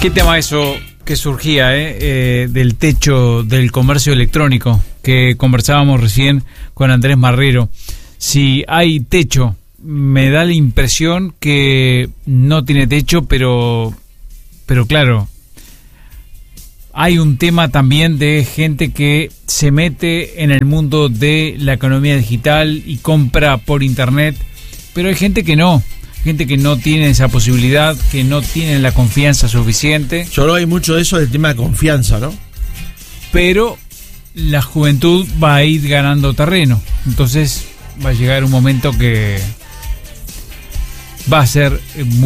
¿Qué tema eso que surgía del techo del comercio electrónico que conversábamos recién con Andrés Marrero? Si hay techo, me da la impresión que no tiene techo, pero claro, hay un tema también de gente que se mete en el mundo de la economía digital y compra por internet, pero hay gente que no tiene esa posibilidad, que no tiene la confianza suficiente. Solo hay mucho de eso del tema de confianza, ¿no? Pero la juventud va a ir ganando terreno, entonces va a llegar un momento que va a ser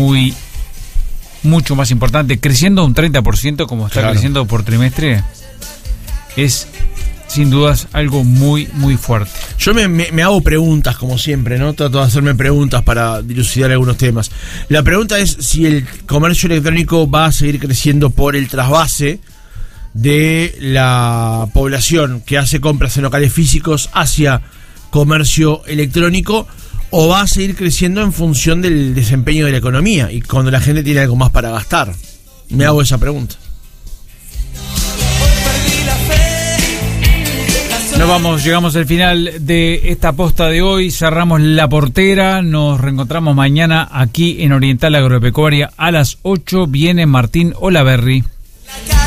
mucho más importante, creciendo un 30% como está creciendo por trimestre, es sin dudas algo muy muy fuerte. Yo me hago preguntas, como siempre, ¿no? Trato de hacerme preguntas para dilucidar algunos temas. La pregunta es si el comercio electrónico va a seguir creciendo por el trasvase de la población que hace compras en locales físicos hacia comercio electrónico, o va a seguir creciendo en función del desempeño de la economía y cuando la gente tiene algo más para gastar. Me hago esa pregunta. Llegamos al final de esta posta de hoy, cerramos la portera, nos reencontramos mañana aquí en Oriental Agropecuaria a las 8, viene Martín Olaverri.